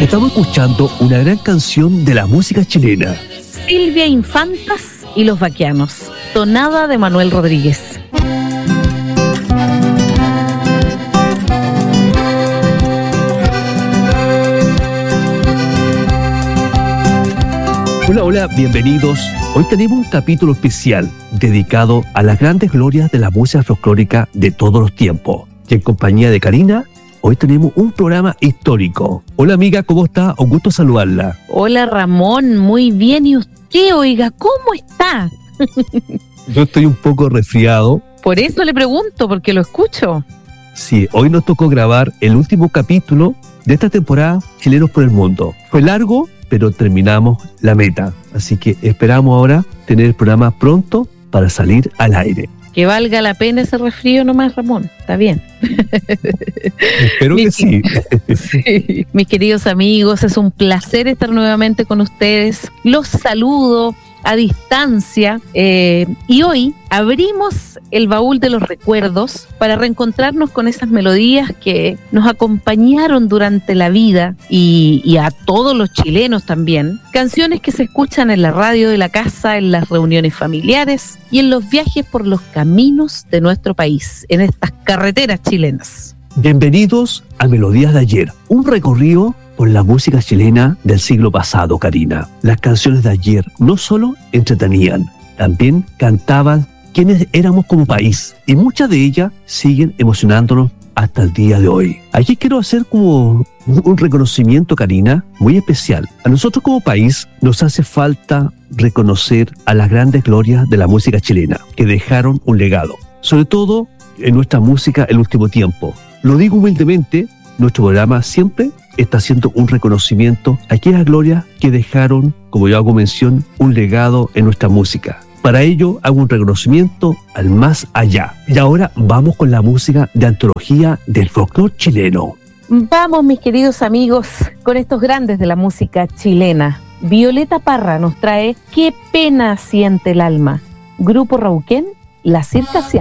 Estamos escuchando una gran canción de la música chilena. Silvia Infantas y los Baquianos. Tonada de Manuel Rodríguez. Hola, hola, bienvenidos. Hoy tenemos un capítulo especial dedicado a las grandes glorias de la música folclórica de todos los tiempos. Y en compañía de Karina, hoy tenemos un programa histórico. Hola amiga, ¿cómo está? Un gusto saludarla. Hola Ramón, muy bien. ¿Y usted, oiga, cómo está? Yo estoy un poco resfriado. Por eso le pregunto, porque lo escucho. Sí, hoy nos tocó grabar el último capítulo de esta temporada Chilenos por el Mundo. Fue largo, pero terminamos la meta. Así que esperamos ahora tener el programa pronto para salir al aire. Que valga la pena ese resfrío nomás, Ramón. Está bien. Espero que sí. Sí. Mis queridos amigos, es un placer estar nuevamente con ustedes. Los saludo a distancia y hoy abrimos el baúl de los recuerdos para reencontrarnos con esas melodías que nos acompañaron durante la vida y a todos los chilenos también. Canciones que se escuchan en la radio de la casa, en las reuniones familiares y en los viajes por los caminos de nuestro país, en estas carreteras chilenas. Bienvenidos a Melodías de Ayer, un recorrido por la música chilena del siglo pasado, Karina. Las canciones de ayer no solo entretenían, también cantaban quienes éramos como país, y muchas de ellas siguen emocionándonos hasta el día de hoy. Aquí quiero hacer como un reconocimiento, Karina, muy especial. A nosotros como país nos hace falta reconocer a las grandes glorias de la música chilena, que dejaron un legado, sobre todo en nuestra música el último tiempo. Lo digo humildemente, nuestro programa siempre está haciendo un reconocimiento a aquellas glorias que dejaron, como yo hago mención, un legado en nuestra música. Para ello hago un reconocimiento al más allá. Y ahora vamos con la música de antología del folclore chileno. Vamos, mis queridos amigos, con estos grandes de la música chilena. Violeta Parra nos trae Qué pena siente el alma. Grupo Rauquén, La Circassiana.